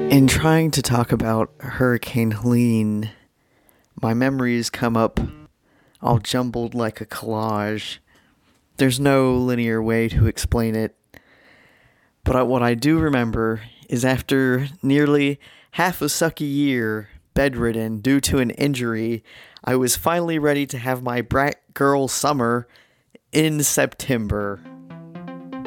In trying to talk about Hurricane Helene, my memories come up all jumbled like a collage. There's no linear way to explain it, but what I do remember is after nearly half a sucky year bedridden due to an injury, I was finally ready to have my brat girl summer in September.